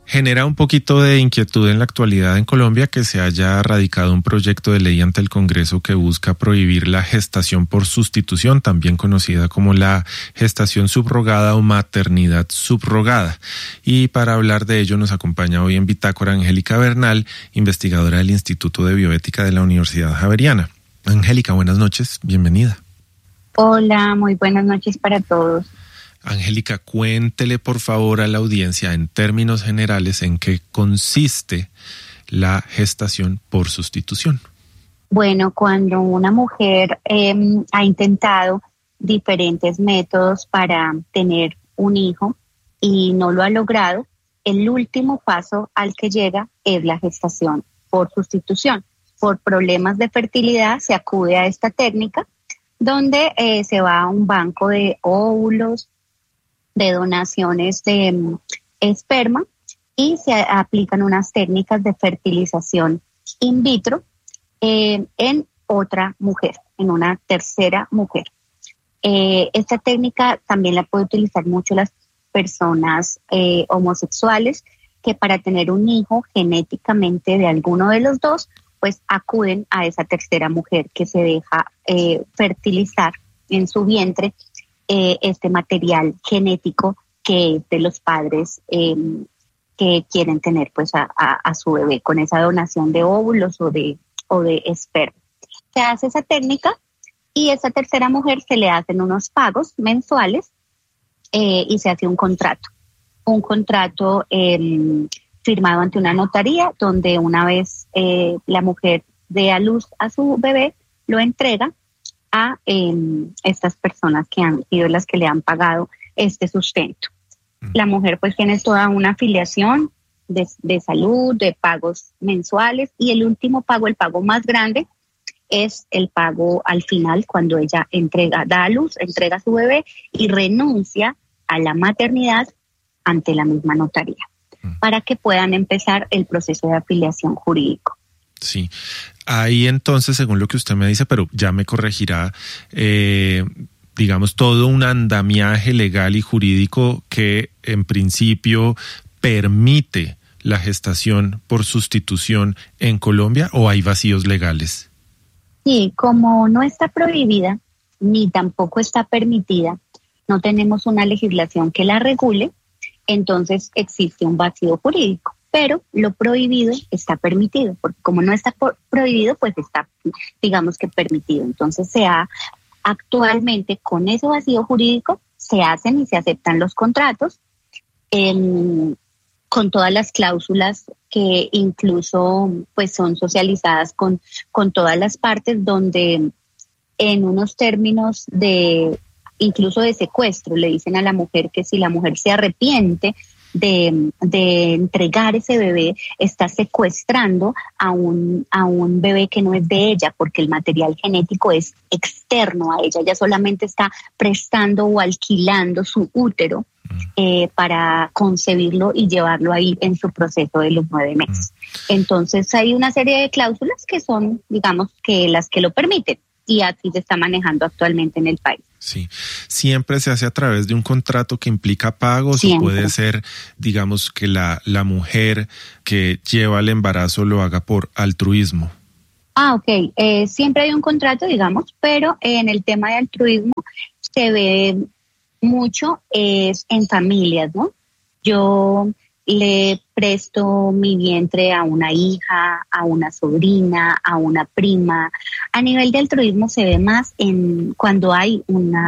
Genera un poquito de inquietud en la actualidad en Colombia que se haya radicado un proyecto de ley ante el Congreso que busca prohibir la gestación por sustitución, también conocida como la gestación subrogada o maternidad subrogada. Y para hablar de ello nos acompaña hoy en Bitácora Angélica Bernal, investigadora del Instituto de Bioética de la Universidad Javeriana. Angélica, buenas noches, bienvenida. Hola, muy buenas noches para todos. Angélica, cuéntele por favor a la audiencia en términos generales en qué consiste la gestación por sustitución. Bueno, cuando una mujer ha intentado diferentes métodos para tener un hijo y no lo ha logrado, el último paso al que llega es la gestación por sustitución. Por problemas de fertilidad se acude a esta técnica donde se va a un banco de óvulos, de donaciones de esperma y se aplican unas técnicas de fertilización in vitro en otra mujer, en una tercera mujer. Esta técnica también la puede utilizar mucho las personas homosexuales que para tener un hijo genéticamente de alguno de los dos, pues acuden a esa tercera mujer que se deja fertilizar en su vientre este material genético que es de los padres que quieren tener pues a su bebé con esa donación de óvulos o de esperma. Se hace esa técnica y a esa tercera mujer se le hacen unos pagos mensuales y se hace un contrato firmado ante una notaría donde una vez la mujer dé a luz a su bebé, lo entrega a estas personas que han sido las que le han pagado este sustento. La mujer pues tiene toda una afiliación de salud, de pagos mensuales y el último pago, el pago más grande, es el pago al final cuando ella da a luz, entrega a su bebé y renuncia a la maternidad ante la misma notaría para que puedan empezar el proceso de afiliación jurídico. Sí, ahí entonces, según lo que usted me dice, pero ya me corregirá, digamos, todo un andamiaje legal y jurídico que en principio permite la gestación por sustitución en Colombia, ¿o hay vacíos legales? Sí, como no está prohibida ni tampoco está permitida, no tenemos una legislación que la regule, entonces existe un vacío jurídico. Pero lo prohibido está permitido, porque como no está prohibido, pues está, digamos que permitido. Entonces actualmente con ese vacío jurídico se hacen y se aceptan los contratos con todas las cláusulas que incluso pues son socializadas con todas las partes, donde en unos términos incluso de secuestro le dicen a la mujer que si la mujer se arrepiente de entregar ese bebé, está secuestrando a un bebé que no es de ella, porque el material genético es externo a ella. Ella solamente está prestando o alquilando su útero para concebirlo y llevarlo ahí en su proceso de los 9 meses. Entonces hay una serie de cláusulas que son, digamos, que las que lo permiten, y así se está manejando actualmente en el país. Sí, siempre se hace a través de un contrato que implica pagos. Siempre. O puede ser, digamos, que la mujer que lleva el embarazo lo haga por altruismo. Ok, siempre hay un contrato, digamos, pero en el tema de altruismo se ve mucho en familias, ¿no? Yo le presto mi vientre a una hija, a una sobrina, a una prima. A nivel de altruismo se ve más cuando hay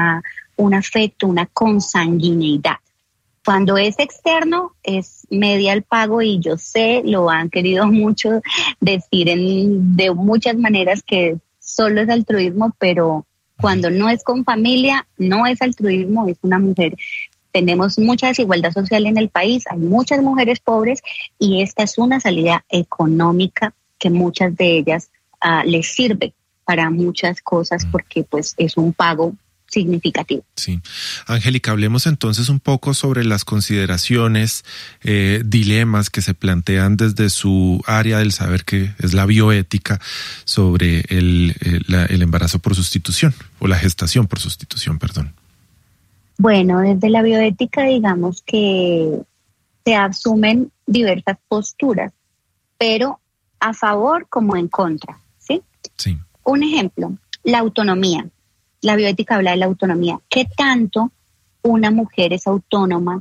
un afecto, una consanguineidad. Cuando es externo, es media el pago, y yo sé, lo han querido mucho decir de muchas maneras que solo es altruismo, pero cuando no es con familia, no es altruismo, es una mujer. Tenemos mucha desigualdad social en el país, hay muchas mujeres pobres y esta es una salida económica que muchas de ellas les sirve para muchas cosas porque pues es un pago significativo. Sí. Angélica, hablemos entonces un poco sobre las consideraciones, dilemas que se plantean desde su área del saber, que es la bioética, sobre el embarazo por sustitución o la gestación por sustitución, perdón. Bueno, desde la bioética digamos que se asumen diversas posturas, pero a favor como en contra, ¿sí? Sí. Un ejemplo, la autonomía. La bioética habla de la autonomía. ¿Qué tanto una mujer es autónoma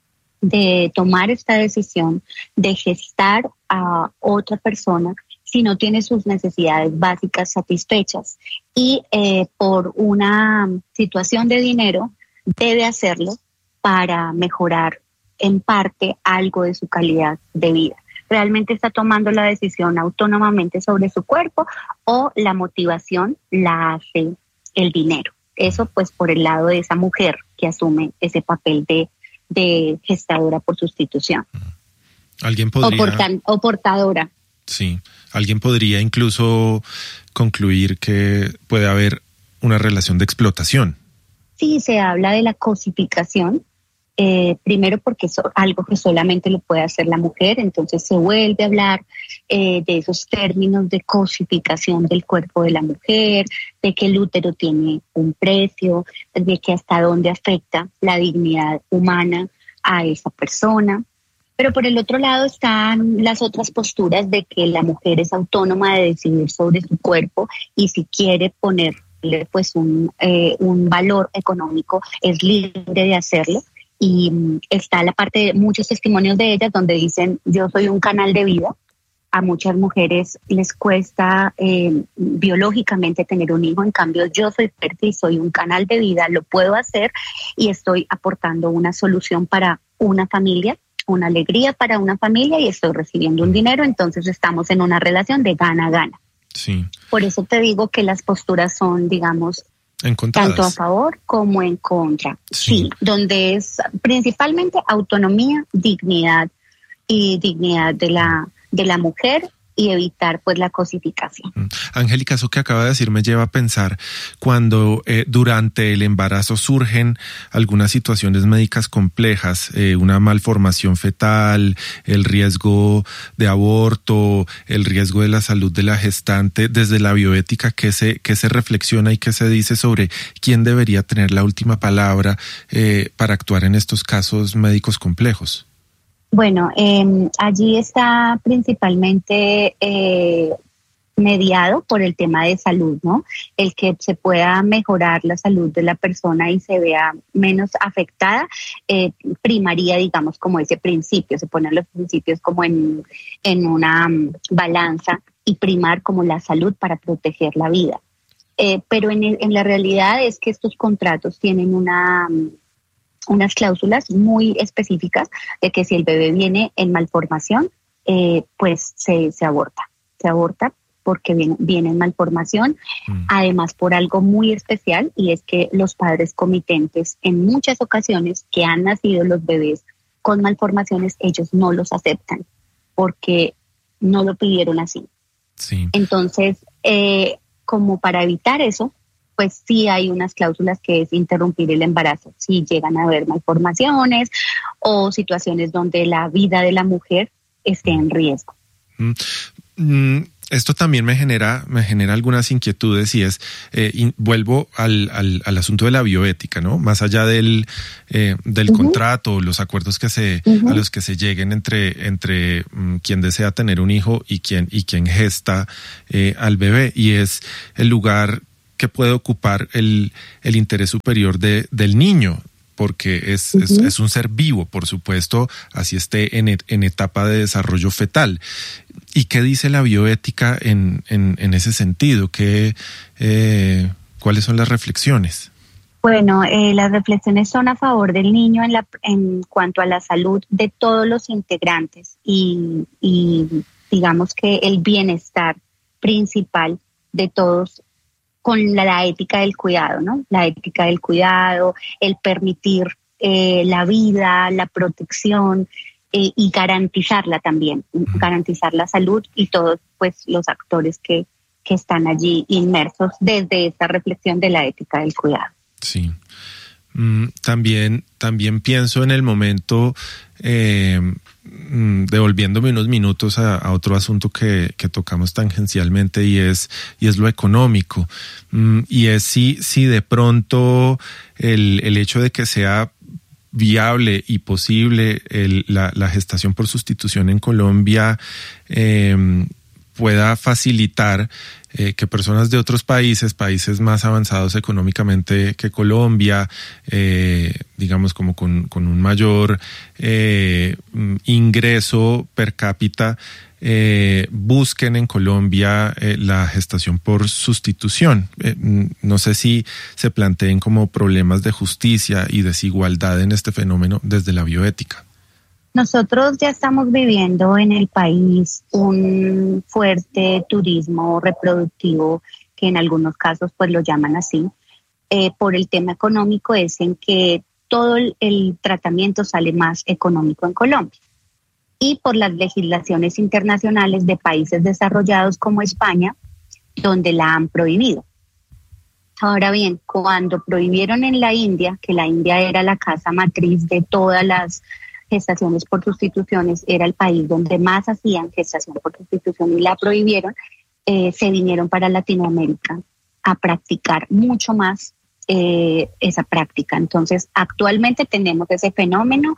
de tomar esta decisión de gestar a otra persona si no tiene sus necesidades básicas satisfechas y por una situación de dinero debe hacerlo para mejorar en parte algo de su calidad de vida? ¿Realmente está tomando la decisión autónomamente sobre su cuerpo o la motivación la hace el dinero? Eso pues por el lado de esa mujer que asume ese papel de gestadora por sustitución. Alguien podría... o portadora. Sí, alguien podría incluso concluir que puede haber una relación de explotación. Sí, se habla de la cosificación. Primero porque es algo que solamente lo puede hacer la mujer, entonces se vuelve a hablar de esos términos de cosificación del cuerpo de la mujer, de que el útero tiene un precio, de que hasta dónde afecta la dignidad humana a esa persona. Pero por el otro lado están las otras posturas de que la mujer es autónoma de decidir sobre su cuerpo y si quiere ponerle pues un valor económico es libre de hacerlo. Y está la parte de muchos testimonios de ellas donde dicen, yo soy un canal de vida. A muchas mujeres les cuesta biológicamente tener un hijo, en cambio yo soy fértil y soy un canal de vida, lo puedo hacer y estoy aportando una solución para una familia, una alegría para una familia y estoy recibiendo un dinero, entonces estamos en una relación de gana-gana. Sí. Por eso te digo que las posturas son, digamos, encontradas, tanto a favor como en contra. Sí. Sí, donde es principalmente autonomía, dignidad y dignidad de la mujer y evitar pues la cosificación. Angélica, eso que acaba de decir me lleva a pensar cuando durante el embarazo surgen algunas situaciones médicas complejas, una malformación fetal, el riesgo de aborto, el riesgo de la salud de la gestante. Desde la bioética, ¿qué se reflexiona y qué se dice sobre quién debería tener la última palabra para actuar en estos casos médicos complejos? Bueno, allí está principalmente mediado por el tema de salud, ¿no? El que se pueda mejorar la salud de la persona y se vea menos afectada, primaría, digamos, como ese principio, se ponen los principios como en una balanza y primar como la salud para proteger la vida. Pero en la realidad es que estos contratos tienen unas cláusulas muy específicas de que si el bebé viene en malformación, pues se aborta porque viene en malformación, además por algo muy especial, y es que los padres comitentes en muchas ocasiones que han nacido los bebés con malformaciones, ellos no los aceptan porque no lo pidieron así. Sí. Entonces, como para evitar eso, pues sí hay unas cláusulas que es interrumpir el embarazo si llegan a haber malformaciones o situaciones donde la vida de la mujer esté en riesgo. Esto también me genera algunas inquietudes y vuelvo al asunto de la bioética, ¿no? Más allá del contrato, los acuerdos a los que se lleguen entre quien desea tener un hijo y quien gesta al bebé, y es el lugar que puede ocupar el interés superior del niño, porque es un ser vivo, por supuesto, así esté en etapa de desarrollo fetal. ¿Y qué dice la bioética en ese sentido? ¿Cuáles son las reflexiones? Bueno, las reflexiones son a favor del niño en cuanto a la salud de todos los integrantes y digamos que el bienestar principal de todos con la ética del cuidado, ¿no? La ética del cuidado, el permitir la vida, la protección y garantizarla también, garantizar la salud y todos pues los actores que están allí inmersos desde esta reflexión de la ética del cuidado. Sí. También pienso en el momento, devolviéndome unos minutos a otro asunto que tocamos tangencialmente y es lo económico. Y es si de pronto el hecho de que sea viable y posible la gestación por sustitución en Colombia pueda facilitar que personas de otros países más avanzados económicamente que Colombia, digamos como con un mayor ingreso per cápita, busquen en Colombia la gestación por sustitución. No sé si se planteen como problemas de justicia y desigualdad en este fenómeno desde la bioética. Nosotros ya estamos viviendo en el país un fuerte turismo reproductivo, que en algunos casos pues lo llaman así, por el tema económico, es en que todo el tratamiento sale más económico en Colombia, y por las legislaciones internacionales de países desarrollados como España, donde la han prohibido. Ahora bien, cuando prohibieron en la India, que la India era la casa matriz de todas las gestaciones por sustituciones, era el país donde más hacían gestación por sustitución y la prohibieron, se vinieron para Latinoamérica a practicar mucho más esa práctica. Entonces, actualmente tenemos ese fenómeno.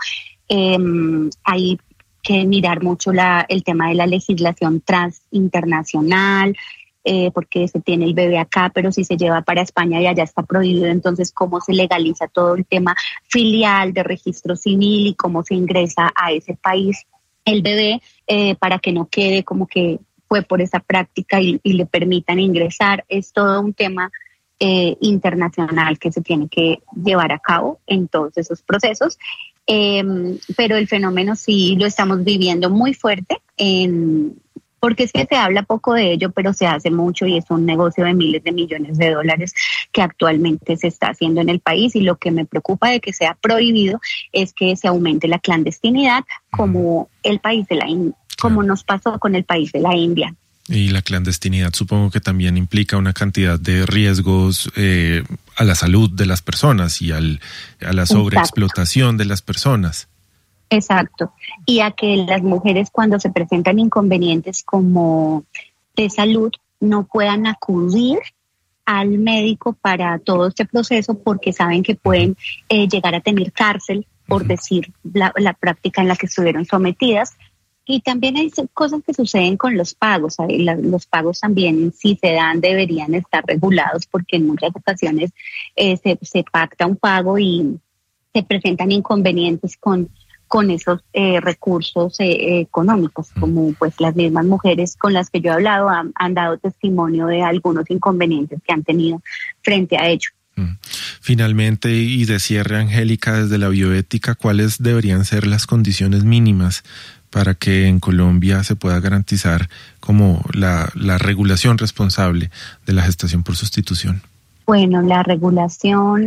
Hay que mirar mucho el tema de la legislación trans internacional, porque se tiene el bebé acá, pero si se lleva para España y allá está prohibido, entonces cómo se legaliza todo el tema filial de registro civil y cómo se ingresa a ese país el bebé para que no quede como que fue por esa práctica y le permitan ingresar. Es todo un tema internacional que se tiene que llevar a cabo en todos esos procesos, pero el fenómeno sí lo estamos viviendo muy fuerte porque es que se habla poco de ello, pero se hace mucho y es un negocio de miles de millones de dólares que actualmente se está haciendo en el país, y lo que me preocupa de que sea prohibido es que se aumente la clandestinidad como el país de la India, como nos pasó con el país de la India. Y la clandestinidad supongo que también implica una cantidad de riesgos a la salud de las personas y a la sobreexplotación de las personas. Exacto. Y a que las mujeres, cuando se presentan inconvenientes como de salud, no puedan acudir al médico para todo este proceso porque saben que pueden llegar a tener cárcel por decir la práctica en la que estuvieron sometidas. Y también hay cosas que suceden con los pagos. Los pagos también, si se dan, deberían estar regulados, porque en muchas ocasiones se pacta un pago y se presentan inconvenientes con esos recursos económicos, como pues las mismas mujeres con las que yo he hablado han dado testimonio de algunos inconvenientes que han tenido frente a ello. Finalmente, y de cierre, Angélica, desde la bioética, ¿cuáles deberían ser las condiciones mínimas para que en Colombia se pueda garantizar como la regulación responsable de la gestación por sustitución? Bueno, la regulación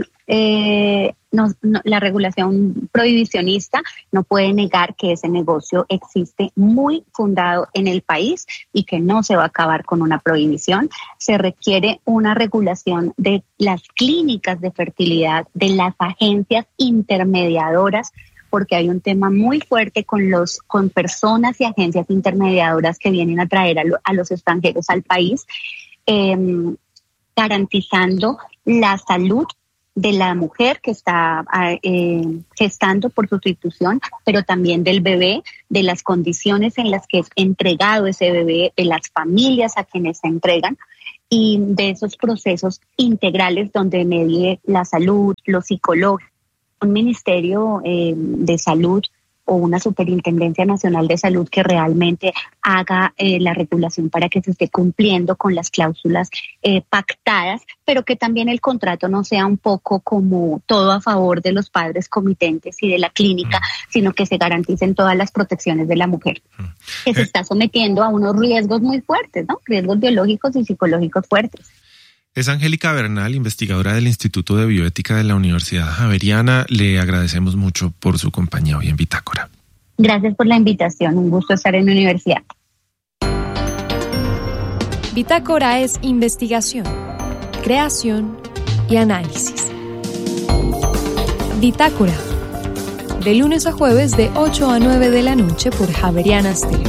la regulación prohibicionista no puede negar que ese negocio existe muy fundado en el país y que no se va a acabar con una prohibición. Se requiere una regulación de las clínicas de fertilidad, de las agencias intermediadoras, porque hay un tema muy fuerte con personas y agencias intermediadoras que vienen a traer a los extranjeros al país, garantizando la salud de la mujer que está gestando por sustitución, pero también del bebé, de las condiciones en las que es entregado ese bebé, de las familias a quienes se entregan, y de esos procesos integrales donde medie la salud, lo psicológico. Un ministerio de salud o una superintendencia nacional de salud que realmente haga la regulación para que se esté cumpliendo con las cláusulas pactadas, pero que también el contrato no sea un poco como todo a favor de los padres comitentes y de la clínica, sino que se garanticen todas las protecciones de la mujer, que se está sometiendo a unos riesgos muy fuertes, ¿no? Riesgos biológicos y psicológicos fuertes. Es Angélica Bernal, investigadora del Instituto de Bioética de la Universidad Javeriana. Le agradecemos mucho por su compañía hoy en Bitácora. Gracias por la invitación, un gusto estar en la universidad. Bitácora es investigación, creación y análisis. Bitácora, de lunes a jueves de 8 a 9 de la noche por Javeriana Stereo.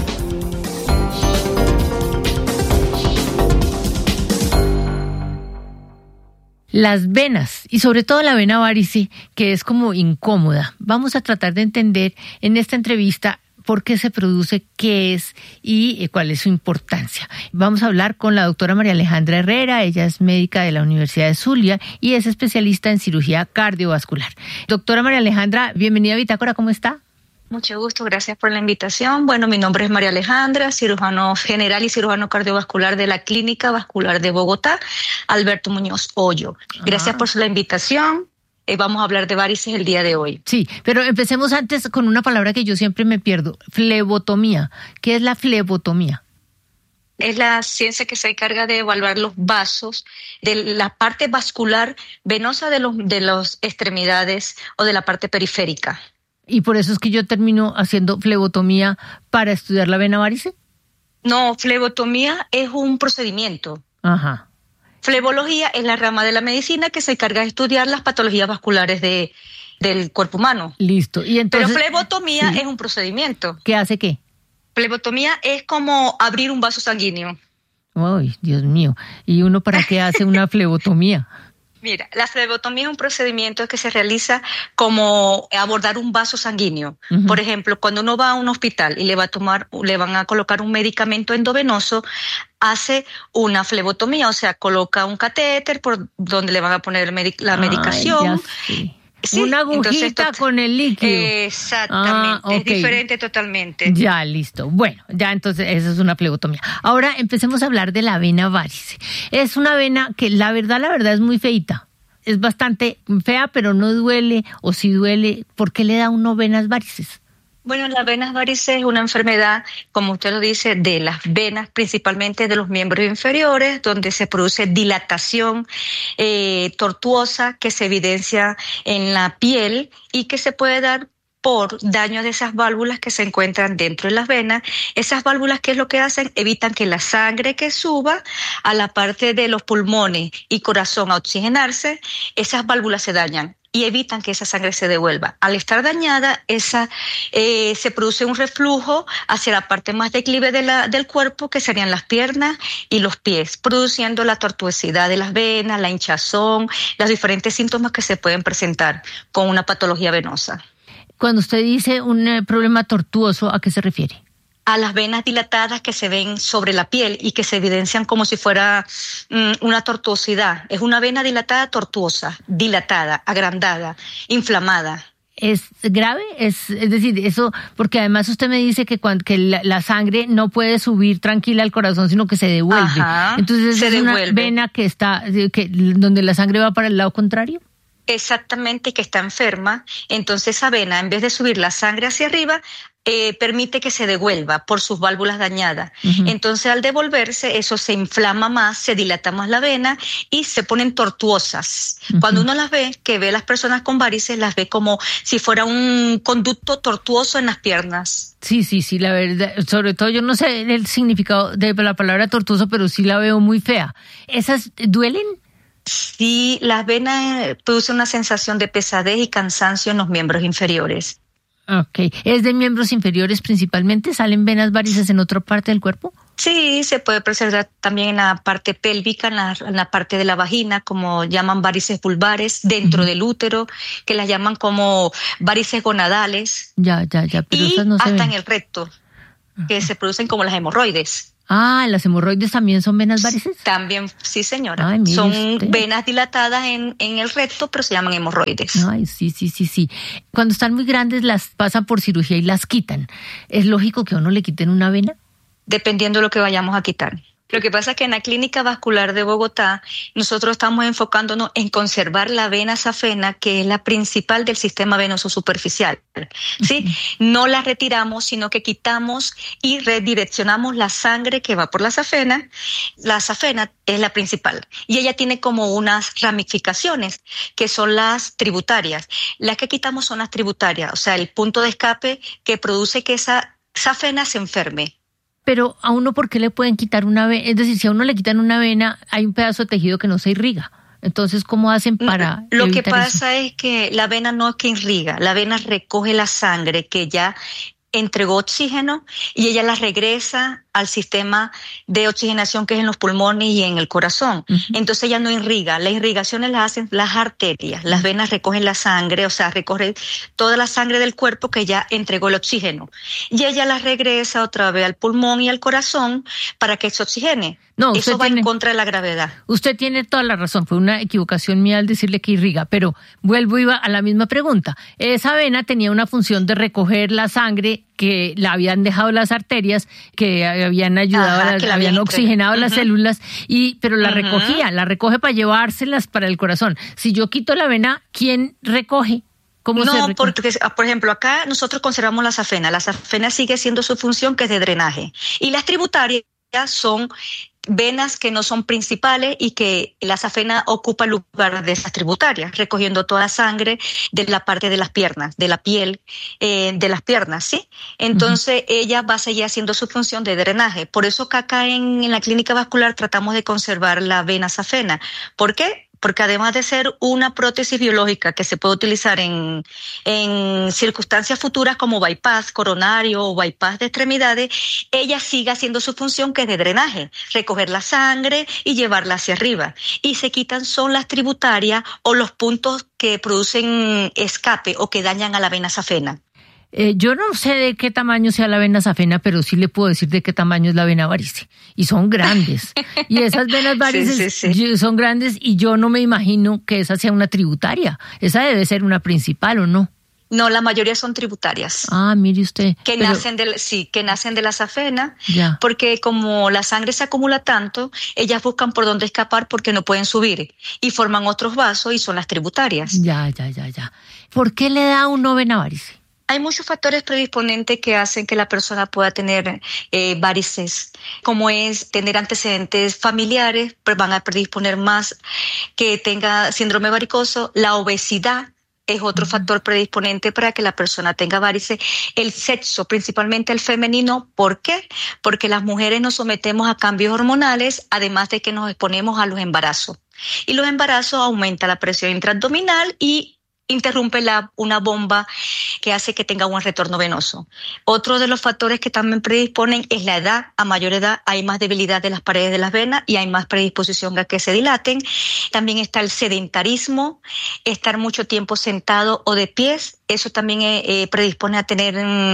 Las venas, y sobre todo la vena varice, que es como incómoda. Vamos a tratar de entender en esta entrevista por qué se produce, qué es y cuál es su importancia. Vamos a hablar con la doctora María Alejandra Herrera. Ella es médica de la Universidad de Zulia y es especialista en cirugía cardiovascular. Doctora María Alejandra, bienvenida a Bitácora, ¿cómo está? Mucho gusto, gracias por la invitación. Bueno, mi nombre es María Alejandra, cirujano general y cirujano cardiovascular de la Clínica Vascular de Bogotá, Alberto Muñoz Hoyo. Gracias por la invitación. Vamos a hablar de varices el día de hoy. Sí, pero empecemos antes con una palabra que yo siempre me pierdo, flebotomía. ¿Qué es la flebotomía? Es la ciencia que se encarga de evaluar los vasos de la parte vascular venosa de los extremidades o de la parte periférica. ¿Y por eso es que yo termino haciendo flebotomía para estudiar la vena varice? No, flebotomía es un procedimiento. Ajá. Flebología es la rama de la medicina que se encarga de estudiar las patologías vasculares del cuerpo humano. Listo. Y entonces, pero flebotomía sí, es un procedimiento. ¿Qué hace qué? Flebotomía es como abrir un vaso sanguíneo. Ay, Dios mío. ¿Y uno para qué hace una flebotomía? Mira, la flebotomía es un procedimiento que se realiza como abordar un vaso sanguíneo. Uh-huh. Por ejemplo, cuando uno va a un hospital y le van a colocar un medicamento endovenoso, hace una flebotomía, o sea, coloca un catéter por donde le van a poner la medicación. Sí, una agujita con el líquido. Exactamente, okay. Es diferente totalmente. Ya, listo. Bueno, ya entonces esa es una flebotomía. Ahora empecemos a hablar de la vena varice. Es una vena que la verdad es muy feita. Es bastante fea, pero no duele, o si duele, ¿por qué le da a uno venas varices? Bueno, las venas varices es una enfermedad, como usted lo dice, de las venas, principalmente de los miembros inferiores, donde se produce dilatación tortuosa que se evidencia en la piel y que se puede dar por daño de esas válvulas que se encuentran dentro de las venas. Esas válvulas, ¿qué es lo que hacen? Evitan que la sangre que suba a la parte de los pulmones y corazón a oxigenarse, esas válvulas se dañan y evitan que esa sangre se devuelva. Al estar dañada, se produce un reflujo hacia la parte más declive del cuerpo, que serían las piernas y los pies, produciendo la tortuosidad de las venas, la hinchazón, los diferentes síntomas que se pueden presentar con una patología venosa. Cuando usted dice un problema tortuoso, ¿a qué se refiere? A las venas dilatadas que se ven sobre la piel y que se evidencian como si fuera una tortuosidad. Es una vena dilatada tortuosa, dilatada, agrandada, inflamada. ¿Es grave? Es decir, eso, porque además usted me dice que la sangre no puede subir tranquila al corazón, sino que se devuelve. Ajá, entonces es una vena donde la sangre va para el lado contrario. Exactamente, que está enferma. Entonces esa vena, en vez de subir la sangre hacia arriba, permite que se devuelva por sus válvulas dañadas. Uh-huh. Entonces al devolverse, eso se inflama más, se dilata más la vena y se ponen tortuosas. Uh-huh. Cuando uno las ve, que ve a las personas con varices, las ve como si fuera un conducto tortuoso en las piernas. Sí, la verdad, sobre todo yo no sé el significado de la palabra tortuoso, pero sí la veo muy fea. ¿Esas duelen? Sí, las venas producen una sensación de pesadez y cansancio en los miembros inferiores. Okay. ¿Es de miembros inferiores principalmente? ¿Salen venas varices en otra parte del cuerpo? Sí, se puede presentar también en la parte pélvica, en la parte de la vagina, como llaman varices vulvares, dentro del útero, que las llaman como varices gonadales. Ya, pero y esas no se hasta ven. En el recto, que se producen como las hemorroides. Ah, ¿las hemorroides también son venas varices? También, sí señora. Ay, son usted. Venas dilatadas en el recto, pero se llaman hemorroides. Ay, sí. Cuando están muy grandes las pasan por cirugía y las quitan. ¿Es lógico que a uno le quiten una vena? Dependiendo de lo que vayamos a quitar. Lo que pasa es que en la Clínica Vascular de Bogotá nosotros estamos enfocándonos en conservar la vena safena, que es la principal del sistema venoso superficial, ¿sí? Uh-huh. No la retiramos, sino que quitamos y redireccionamos la sangre que va por la safena. La safena es la principal y ella tiene como unas ramificaciones que son las tributarias. Las que quitamos son las tributarias, o sea, el punto de escape que produce que esa safena se enferme. Pero a uno, ¿por qué le pueden quitar una vena? Es decir, si a uno le quitan una vena, hay un pedazo de tejido que no se irriga. Entonces, ¿cómo hacen para Lo que pasa es que la vena no es que irriga, la vena recoge la sangre que ya entregó oxígeno y ella la regresa al sistema de oxigenación que es en los pulmones y en el corazón. Entonces ella no irriga. Las irrigaciones las hacen las arterias. Las venas recogen la sangre, o sea, recogen toda la sangre del cuerpo que ya entregó el oxígeno. Y ella la regresa otra vez al pulmón y al corazón para que se oxigene. No, eso va en contra de la gravedad. Usted tiene toda la razón. Fue una equivocación mía al decirle que irriga, pero vuelvo iba a la misma pregunta. Esa vena tenía una función de recoger la sangre que la habían dejado las arterias, que habían ayudado, que habían oxigenado las células, pero la recoge para llevárselas para el corazón. Si yo quito la vena, ¿quién recoge? No, porque, por ejemplo, acá nosotros conservamos la safena. La safena sigue siendo su función, que es de drenaje. Y las tributarias son venas que no son principales y que la safena ocupa el lugar de esas tributarias, recogiendo toda la sangre de la parte de las piernas, de la piel de las piernas, ¿sí? Entonces ella va a seguir haciendo su función de drenaje. Por eso que acá en la clínica vascular tratamos de conservar la vena safena. ¿Por qué? Porque además de ser una prótesis biológica que se puede utilizar en circunstancias futuras como bypass coronario o bypass de extremidades, ella sigue haciendo su función, que es de drenaje, recoger la sangre y llevarla hacia arriba. Y se quitan son las tributarias o los puntos que producen escape o que dañan a la vena safena. Yo no sé de qué tamaño sea la vena safena, pero sí le puedo decir de qué tamaño es la vena varice. Y son grandes. Y esas venas varices son grandes y yo no me imagino que esa sea una tributaria. Esa debe ser una principal, ¿o no? No, la mayoría son tributarias. Ah, mire usted. Que nacen de la safena, porque como la sangre se acumula tanto, ellas buscan por dónde escapar porque no pueden subir y forman otros vasos y son las tributarias. Ya. ¿Por qué le da a uno vena varice? Hay muchos factores predisponentes que hacen que la persona pueda tener varices, como es tener antecedentes familiares, pero van a predisponer más que tenga síndrome varicoso. La obesidad es otro factor predisponente para que la persona tenga varices. El sexo, principalmente el femenino. ¿Por qué? Porque las mujeres nos sometemos a cambios hormonales, además de que nos exponemos a los embarazos. Y los embarazos aumentan la presión intraabdominal y interrumpe una bomba que hace que tenga un retorno venoso. Otro de los factores que también predisponen es la edad. A mayor edad hay más debilidad de las paredes de las venas y hay más predisposición a que se dilaten. También está el sedentarismo, estar mucho tiempo sentado o de pies. Eso también predispone a tener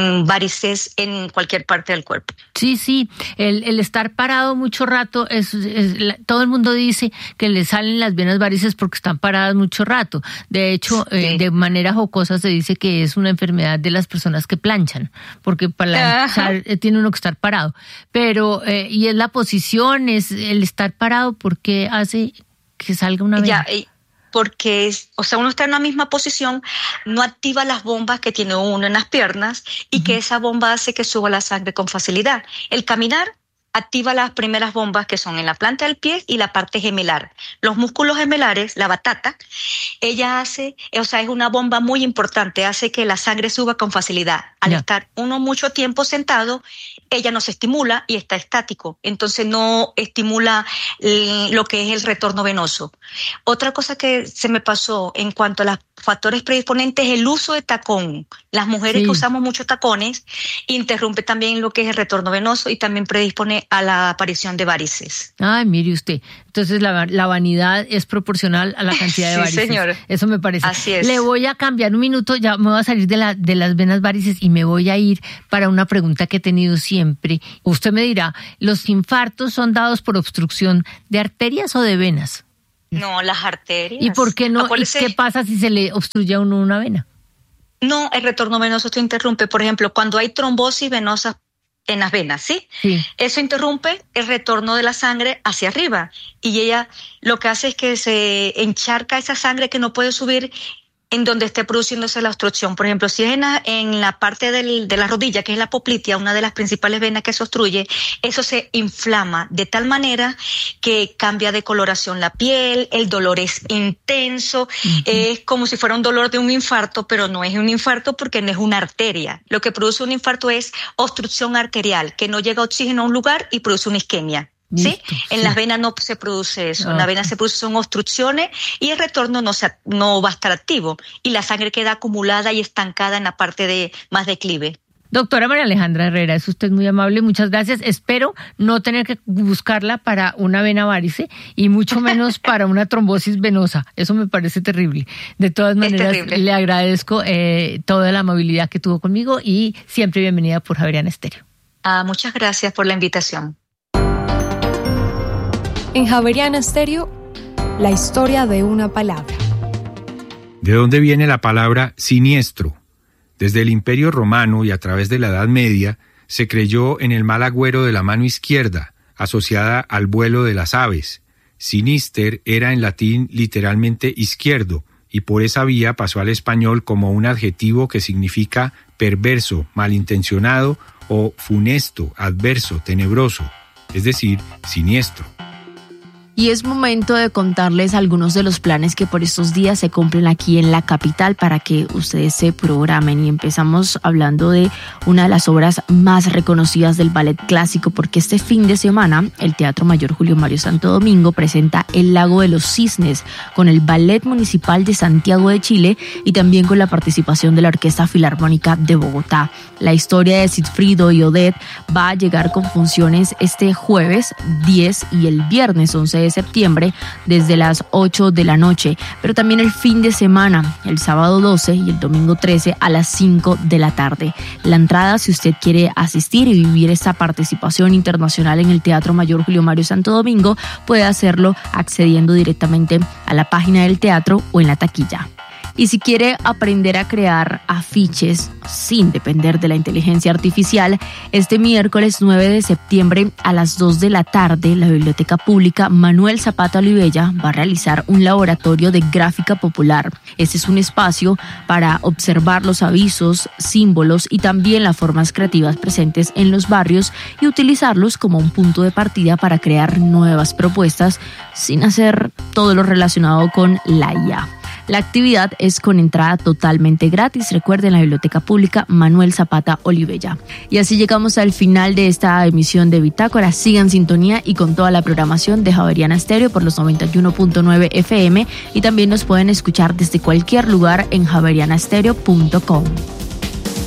varices en cualquier parte del cuerpo. Sí, el estar parado mucho rato, todo el mundo dice que le salen las venas varices porque están paradas mucho rato. De hecho, de manera jocosa se dice que es una enfermedad de las personas que planchan, porque para planchar tiene uno que estar parado. Pero, y es la posición, es el estar parado, porque hace que salga una vena. Porque uno está en una misma posición, no activa las bombas que tiene uno en las piernas y que esa bomba hace que suba la sangre con facilidad. El caminar activa las primeras bombas que son en la planta del pie y la parte gemelar. Los músculos gemelares, la batata, ella hace, es una bomba muy importante, hace que la sangre suba con facilidad. Al estar uno mucho tiempo sentado, ella no se estimula y está estático, entonces no estimula lo que es el retorno venoso. Otra cosa que se me pasó en cuanto a los factores predisponentes es el uso de tacón. Las mujeres que usamos muchos tacones interrumpe también lo que es el retorno venoso y también predispone a la aparición de varices. Ay, mire usted. Entonces la vanidad es proporcional a la cantidad de varices. Sí, señor. Eso me parece. Así es. Le voy a cambiar un minuto, ya me voy a salir de las venas varices y me voy a ir para una pregunta que he tenido siempre. Usted me dirá, ¿los infartos son dados por obstrucción de arterias o de venas? No, las arterias. ¿Y por qué no? ¿Y qué pasa si se le obstruye a uno una vena? No, el retorno venoso se interrumpe. Por ejemplo, cuando hay trombosis venosa en las venas, ¿sí? Eso interrumpe el retorno de la sangre hacia arriba. Y ella lo que hace es que se encharca esa sangre que no puede subir en donde esté produciéndose la obstrucción. Por ejemplo, si es en la parte de la rodilla, que es la poplitea, una de las principales venas que se obstruye, eso se inflama de tal manera que cambia de coloración la piel, el dolor es intenso, es como si fuera un dolor de un infarto, pero no es un infarto porque no es una arteria. Lo que produce un infarto es obstrucción arterial, que no llega oxígeno a un lugar y produce una isquemia. ¿Sí? En las venas no se produce eso. En la vena se producen obstrucciones y el retorno no va a estar activo y la sangre queda acumulada y estancada en la parte de más declive. Doctora María Alejandra Herrera, es usted muy amable, muchas gracias. Espero no tener que buscarla para una vena varice y mucho menos para una trombosis venosa. Eso me parece terrible. De todas maneras, le agradezco toda la amabilidad que tuvo conmigo y siempre bienvenida por Javeriana Estéreo. Muchas gracias por la invitación. En Javeriana Estéreo, la historia de una palabra. ¿De dónde viene la palabra siniestro? Desde el Imperio Romano y a través de la Edad Media se creyó en el mal agüero de la mano izquierda, asociada al vuelo de las aves. Sinister era en latín literalmente izquierdo, y por esa vía pasó al español como un adjetivo que significa perverso, malintencionado o funesto, adverso, tenebroso, es decir, siniestro. Y es momento de contarles algunos de los planes que por estos días se cumplen aquí en la capital para que ustedes se programen. Y empezamos hablando de una de las obras más reconocidas del ballet clásico, porque este fin de semana el Teatro Mayor Julio Mario Santo Domingo presenta El Lago de los Cisnes con el Ballet Municipal de Santiago de Chile y también con la participación de la Orquesta Filarmónica de Bogotá. La historia de Sigfrido y Odette va a llegar con funciones este jueves 10 y el viernes 11 de septiembre desde las 8 de la noche, pero también el fin de semana, el sábado 12 y el domingo 13 a las 5 de la tarde. La entrada, si usted quiere asistir y vivir esta participación internacional en el Teatro Mayor Julio Mario Santo Domingo, puede hacerlo accediendo directamente a la página del teatro o en la taquilla. Y si quiere aprender a crear afiches sin depender de la inteligencia artificial, este miércoles 9 de septiembre a las 2 de la tarde, la Biblioteca Pública Manuel Zapata Olivella va a realizar un laboratorio de gráfica popular. Este es un espacio para observar los avisos, símbolos y también las formas creativas presentes en los barrios y utilizarlos como un punto de partida para crear nuevas propuestas sin hacer todo lo relacionado con la IA. La actividad es con entrada totalmente gratis. Recuerden, la Biblioteca Pública Manuel Zapata Olivella. Y así llegamos al final de esta emisión de Bitácora. Sigan sintonía y con toda la programación de Javeriana Estéreo por los 91.9 FM y también nos pueden escuchar desde cualquier lugar en javerianastereo.com.